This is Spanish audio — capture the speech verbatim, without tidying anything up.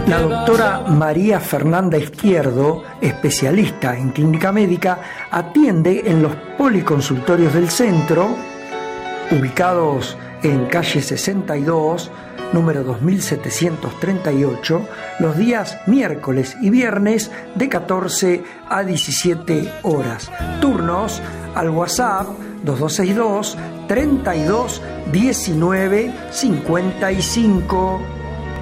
La doctora María Fernanda Izquierdo, especialista en clínica médica, atiende en los policonsultorios del centro, ubicados en calle sesenta y dos, número dos mil setecientos treinta y ocho, los días miércoles y viernes de catorce a diecisiete horas. Turnos al WhatsApp dos dos seis dos, treinta y dos, diecinueve, cincuenta y cinco.